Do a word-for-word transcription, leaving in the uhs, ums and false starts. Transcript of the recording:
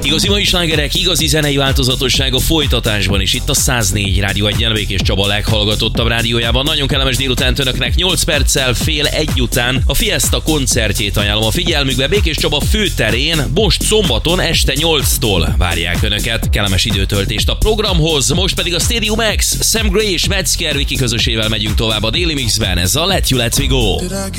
Igazi mai slágerek, igazi zenei változatosság a folytatásban is. Itt a száz négy Rádió Egyen, Békés Csaba leghallgatottabb rádiójában. Nagyon kellemes délután önöknek, nyolc perccel fél egy után a Fiesta koncertjét ajánlom a figyelmükbe. Békés Csaba főterén most szombaton este nyolctól várják önöket. Kellemes időtöltést a programhoz, most pedig a Stadium X, Sam Gray és Metzger Viki közösével megyünk tovább a Daily Mixben. Ez a Let You Let Me Go.